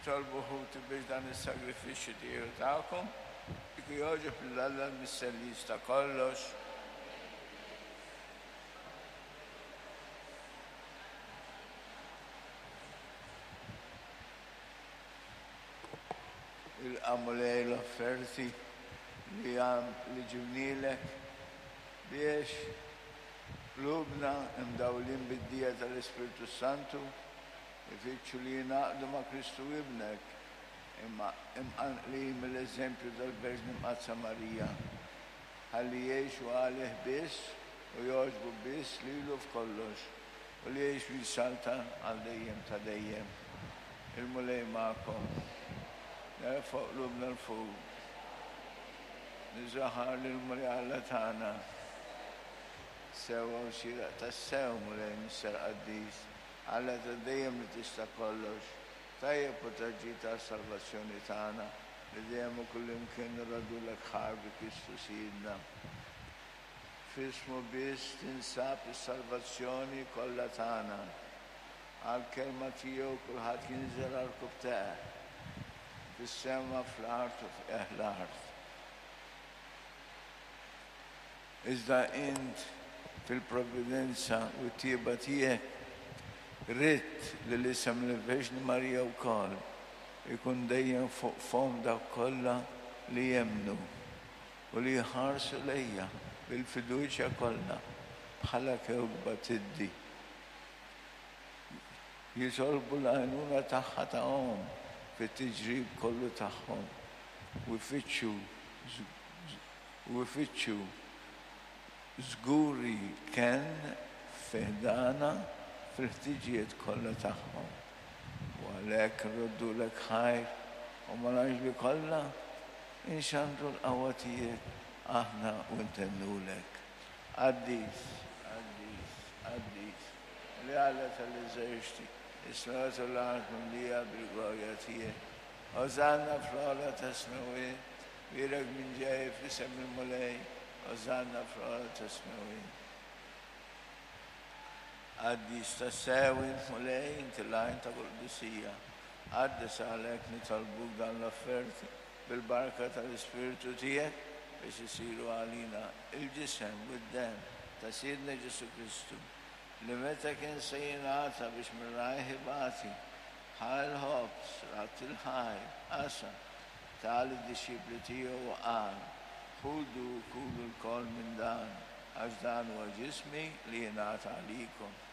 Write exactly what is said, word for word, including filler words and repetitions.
tolbuħuti biex dan is-sagrifiċċju tiegħu tagħkom ikun jogħġob lill-Alla l-Missellis ta' kollox. Il-qamulej l-offerti li għam li ġibnilek biex qlubna imdawlin bid-dija tal-Ispiritu Santu ifittxu li jinaqdu ma' Kristu ibnek imma imqanqli mill-eżempju tal-Verġni Mqazza Marija ħalli jgħixu għalih biss u jogħġbu biss lilu f'kollox u li jgħixu jisalta għal dejjem ta' dejjem. Il-mulej ma'kom. Nerfa' qlubna l-fuq. Niżaħar lill-mulej Alla tagħna. Sewa u xieraq tas-sew mulej Misser Qaddis. Alla ta' dejjem li tista' kollox. Tajjeb u taġġi ta' salvazzjoni tagħna li dejjem u kullimkien nradulek ħarbi Kristu Sidna. F'ismu biss tinsab is-salvazzjoni kollha tagħna. Għall-kelma tiegħu kulħadd jinżel għall-kub teqe. Fis-sema fl-art u fl-art. Iżda int fil-provvidenza u t-tieba tiegħek ridt li l-isem l-Verġni Marija wkoll ikun dejjem fuq fom dawk kollha li jemmnu u li jħarsu lejja bil-fiduċja kollha bħala kewkba tiddi. Jitolbu l-għajnuna tagħha tagħhom fit-tiġrib kollu tagħhom u jfittxu u jfittxu żguri kien fiħdana fil-ħtiġijiet kollha tagħhom. U għalhekk irroddulek ħajr u mal-għaġbi kollha inxandru l-qawwatijiet aħna u ntennulek. Qaddis, qaddis, qaddis, li Alla tal-eżerċiti, ismegħu l-għarkum lija bil-glorja tiegħek. Ożanna fl-għola tasmewi, wirek minn ġej f'isem il-mulej, ożanna fl-għola tasmewi. Qaddis tassewi mulej inti lajn ta' Quddusija. Qaddis għalhekk nitolbuk dan l-offerti bil-barka tal-Ispiritu tiegħek biex isiru għalina il-ġisem u d-dem ta' Sidna Ġesu Kristu li meta kien se jingħata biex mir-rajħi bati ħal ħobs rat il-ħaj qasa tal id-disċipli tiegħu u qal ħudu kulu l-kol minn dan għax dan huwa ġismi li jingħata għalikom.